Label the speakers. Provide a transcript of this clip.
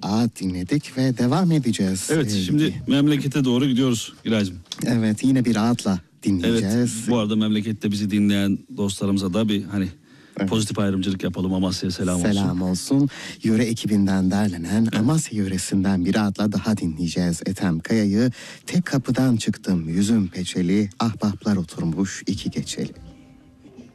Speaker 1: Ağıt dinledik ve devam edeceğiz.
Speaker 2: Evet, şimdi memlekete doğru gidiyoruz Gülaycığım.
Speaker 1: Evet, yine bir ağıtla dinleyeceğiz.
Speaker 2: Evet, bu arada memlekette bizi dinleyen dostlarımıza da bir pozitif ayrımcılık yapalım. Amasya'ya selam olsun.
Speaker 1: Selam olsun. Yöre ekibinden derlenen Amasya yöresinden bir adla daha dinleyeceğiz. Ethem Kaya'yı tek kapıdan çıktım yüzüm peçeli, ahbaplar oturmuş iki geçeli.